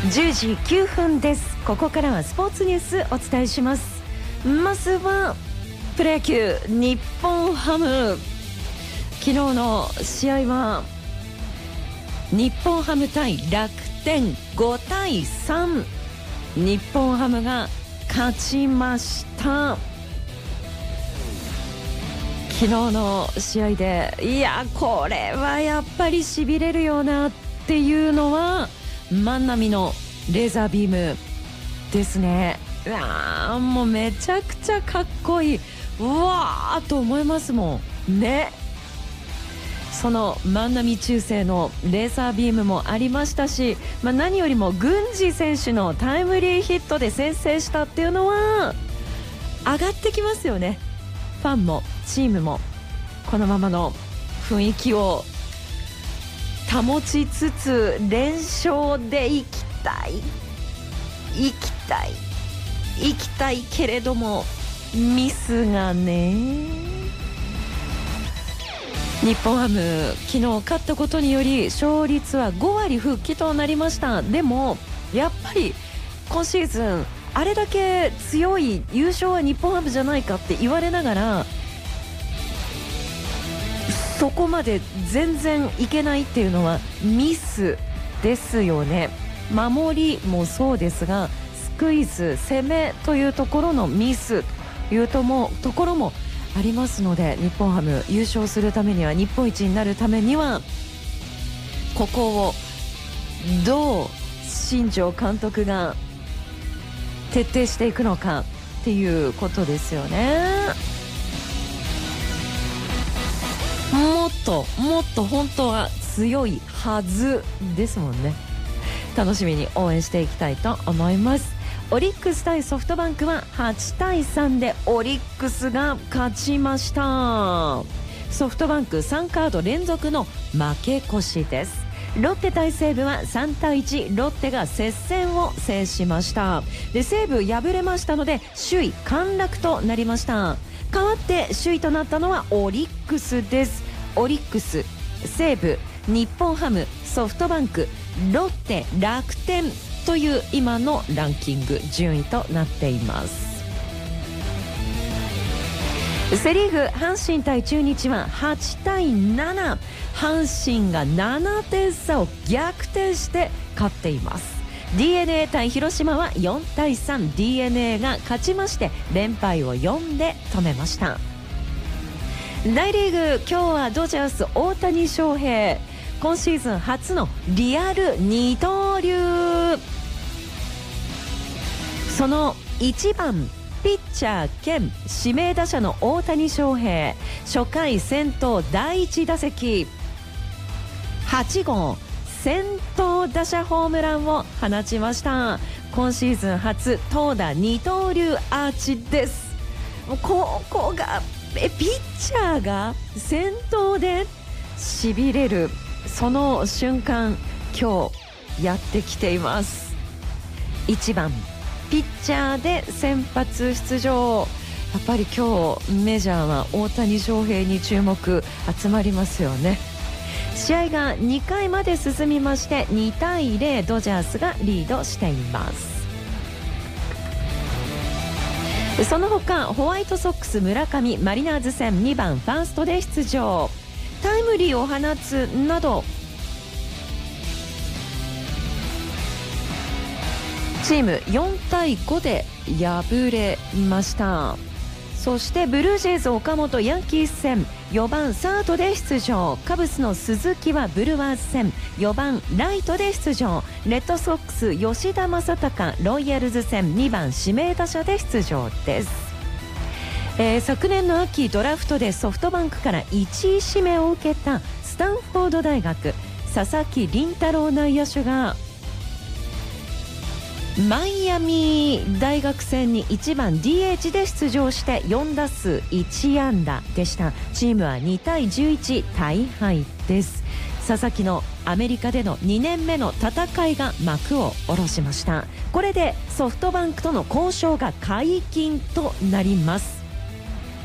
10時9分です。ここからはスポーツニュースお伝えします。まずはプロ野球日本ハム、昨日の試合は日本ハム対楽天5対3、日本ハムが勝ちました。昨日の試合でこれはやっぱりしびれるよなっていうのは万波のレーザービームですね。もうめちゃくちゃかっこいい、うわーと思いますもんね。その万波中正のレーザービームもありましたし、何よりも郡司選手のタイムリーヒットで先制したっていうのは上がってきますよね。ファンもチームもこのままの雰囲気を保ちつつ連勝でいきたいけれどもミスがね。日本ハム昨日勝ったことにより勝率は5割復帰となりました。でもやっぱり今シーズンあれだけ強い優勝は日本ハムじゃないかって言われながらそこまで全然いけないっていうのはミスですよね。守りもそうですがスクイズ攻めというところのミスというところもありますので、日本ハム優勝するためには日本一になるためにはここをどう新庄監督が徹底していくのかっていうことですよね。もっと本当は強いはずですもんね。楽しみに応援していきたいと思います。オリックス対ソフトバンクは8対3でオリックスが勝ちました。ソフトバンク3カード連続の負け越しです。ロッテ対西武は3対1、ロッテが接戦を制しました。で西武敗れましたので首位陥落となりました。代わって首位となったのはオリックスです。オリックス、西武、日本ハム、ソフトバンク、ロッテ、楽天という今のランキング順位となっています。セリーグ阪神対中日は8対7、阪神が7点差を逆転して勝っています。 DNA 対広島は4対3、 DNA が勝ちまして連敗を4で止めました。大リーグ今日はドジャース大谷翔平、今シーズン初のリアル二刀流、その1番ピッチャー兼指名打者の大谷翔平、初回先頭第1打席8号先頭打者ホームランを放ちました。今シーズン初投打二刀流アーチです。ここがピッチャーが先頭でしびれるその瞬間今日やってきています。1番ピッチャーで先発出場、やっぱり今日メジャーは大谷翔平に注目集まりますよね。試合が2回まで進みまして2対0、ドジャースがリードしています。その他ホワイトソックス村上、マリナーズ戦2番ファーストで出場、タイムリーを放つなどチーム4対5で敗れました。そしてブルージェイズ岡本、ヤンキース戦4番サードで出場、カブスの鈴木はブルワーズ戦4番ライトで出場、レッドソックス吉田正尚、ロイヤルズ戦2番指名打者で出場です。昨年の秋ドラフトでソフトバンクから1位指名を受けたスタンフォード大学佐々木麟太郎内野手がマイアミ大学戦に1番 DH で出場して4打数1安打でした。チームは2対11大敗です。佐々木のアメリカでの2年目の戦いが幕を下ろしました。これでソフトバンクとの交渉が解禁となります。